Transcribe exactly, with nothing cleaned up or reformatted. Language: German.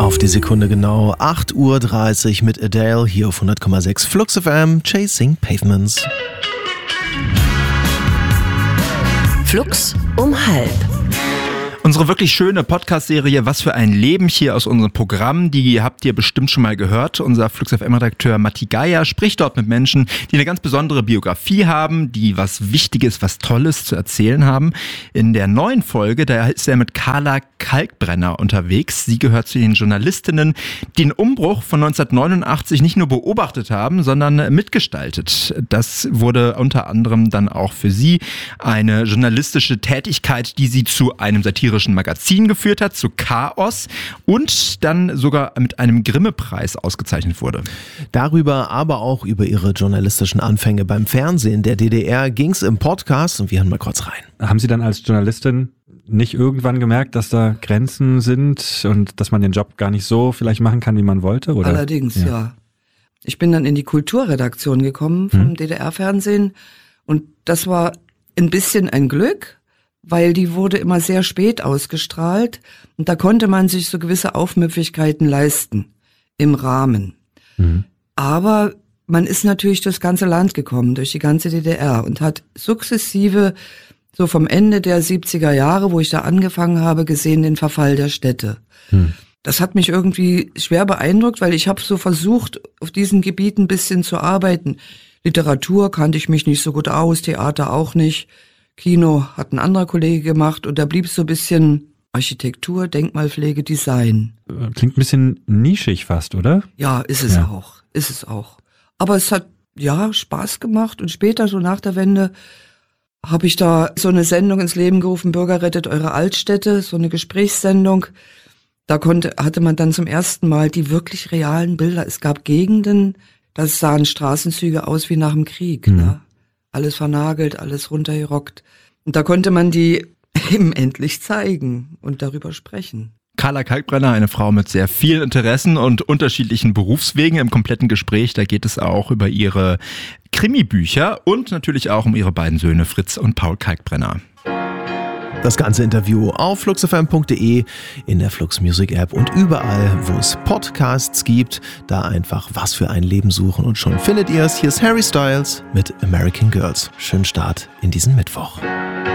Auf die Sekunde genau acht Uhr dreißig mit Adele hier auf hundert Komma sechs Flux F M, Chasing Pavements. Flux um halb. Unsere wirklich schöne Podcast-Serie Was für ein Leben hier aus unserem Programm, die habt ihr bestimmt schon mal gehört. Unser Flux F M-Redakteur Matti Geier spricht dort mit Menschen, die eine ganz besondere Biografie haben, die was Wichtiges, was Tolles zu erzählen haben. In der neuen Folge, da ist er mit Carla Kalkbrenner unterwegs. Sie gehört zu den Journalistinnen, die den Umbruch von neunzehnhundertneunundachtzig nicht nur beobachtet haben, sondern mitgestaltet. Das wurde unter anderem dann auch für sie eine journalistische Tätigkeit, die sie zu einem satirischen Magazin geführt hat, zu Chaos und dann sogar mit einem Grimme-Preis ausgezeichnet wurde. Darüber, aber auch über ihre journalistischen Anfänge beim Fernsehen der D D R ging es im Podcast und wir hören mal kurz rein. Haben Sie dann als Journalistin nicht irgendwann gemerkt, dass da Grenzen sind und dass man den Job gar nicht so vielleicht machen kann, wie man wollte? Oder? Allerdings, ja. ja. Ich bin dann in die Kulturredaktion gekommen vom hm. D D R-Fernsehen und das war ein bisschen ein Glück, weil die wurde immer sehr spät ausgestrahlt und da konnte man sich so gewisse Aufmüpfigkeiten leisten im Rahmen. Mhm. Aber man ist natürlich durchs ganze Land gekommen, durch die ganze D D R und hat sukzessive, so vom Ende der siebziger Jahre, wo ich da angefangen habe, gesehen den Verfall der Städte. Mhm. Das hat mich irgendwie schwer beeindruckt, weil ich habe so versucht, auf diesen Gebieten ein bisschen zu arbeiten. Literatur kannte ich mich nicht so gut aus, Theater auch nicht. Kino hat ein anderer Kollege gemacht und da blieb so ein bisschen Architektur, Denkmalpflege, Design. Klingt ein bisschen nischig fast, oder? Ja, ist es ja. auch, ist es auch. Aber es hat, ja, Spaß gemacht und später, so nach der Wende, habe ich da so eine Sendung ins Leben gerufen, Bürger rettet eure Altstädte, so eine Gesprächssendung. Da konnte, hatte man dann zum ersten Mal die wirklich realen Bilder. Es gab Gegenden, da sahen Straßenzüge aus wie nach dem Krieg, mhm. ne? Alles vernagelt, alles runtergerockt. Und da konnte man die eben endlich zeigen und darüber sprechen. Carla Kalkbrenner, eine Frau mit sehr vielen Interessen und unterschiedlichen Berufswegen. Im kompletten Gespräch, da geht es auch über ihre Krimi-Bücher und natürlich auch um ihre beiden Söhne Fritz und Paul Kalkbrenner. Das ganze Interview auf fluxfm punkt de, in der Flux Music App und überall, wo es Podcasts gibt. Da einfach Was für ein Leben suchen und schon findet ihr es. Hier ist Harry Styles mit American Girls. Schönen Start in diesen Mittwoch.